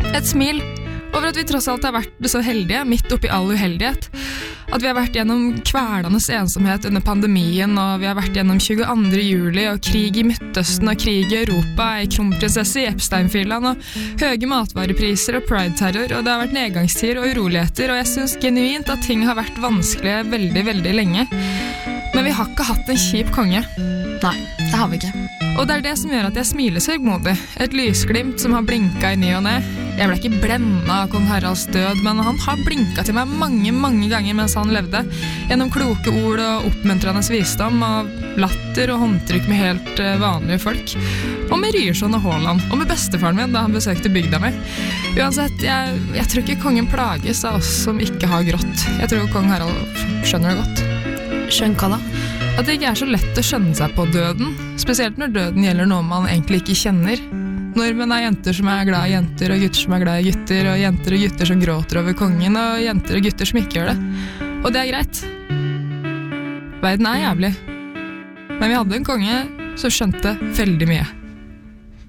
Et smil over at vi tross alt har vært så heldige, midt oppi all uheldighet. At vi har vært gjennom kveldende ensomhet under pandemien, og vi har vært gjennom 22. juli, og krig i Midtøsten, og krig i Europa, ei kronprinsesse i Epstein-filen, og høye matvarepriser og pride-terror, og det har vært nedgangstider og uroligheter, og jeg synes genuint at ting har vært vanskelige veldig, veldig lenge. Men vi har ikke hatt en kjip konge. Nei, det har vi ikke. Og det er det som gjør at jeg smiler så høymodig. Et lysglimt som har blinket i ny og ned. Jeg ble ikke blendet av kong Haralds død, men han har blinket til meg mange, mange ganger mens han levde. Gjennom kloke ord og oppmuntrende visdom, og latter og håndtrykk med helt vanlige folk. Og med Ryerson og Haaland, og med bestefaren min da han besøkte bygda mi. Uansett, jeg tror ikke kongen plages av oss som ikke har grått. Jeg tror kong Harald skjønner det godt. Skjønn hva da? At det ikke er så lett å skjønne seg på døden, spesielt når døden gjelder noe man egentlig ikke kjenner. Nordmenn er jenter som er glad i jenter, og gutter som er glad i gutter, og jenter og gutter som gråter over kongen, og jenter og gutter som ikke gjør det. Og det er greit. Verden er jævlig. Men vi hadde en konge som skjønte veldig mye.